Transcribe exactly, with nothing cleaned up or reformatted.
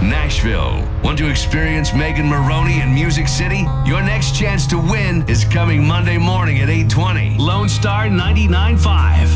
Nashville. Want to experience Megan Maroney in Music City? Your next chance to win is coming Monday morning at eight twenty. Lone Star ninety-nine point five.